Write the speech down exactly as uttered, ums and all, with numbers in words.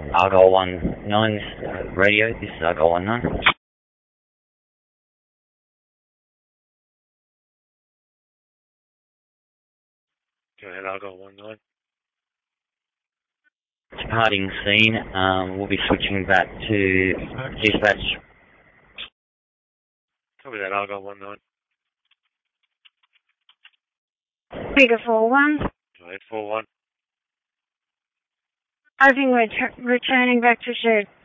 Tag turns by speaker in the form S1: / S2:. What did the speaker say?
S1: Argyle one nine uh, radio, this is Argyle one nine.
S2: Go ahead, Argyle one nine.
S1: Departing scene, um, we'll be switching back to dispatch.
S2: Copy that, Argyle one nine.
S3: Figure four one.
S2: Go ahead, four one.
S3: Hoping we're t- returning back to shed.